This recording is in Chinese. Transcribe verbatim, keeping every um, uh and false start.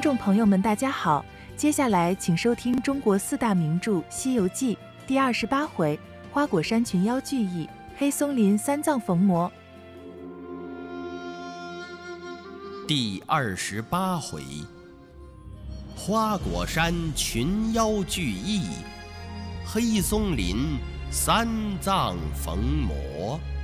众朋友们，大家好，接下来请收听中国四大名著《西游记》第二十八回：花果山群妖聚义，黑松林三藏逢魔。 第二十八回：花果山群妖聚义，黑松林三藏逢魔。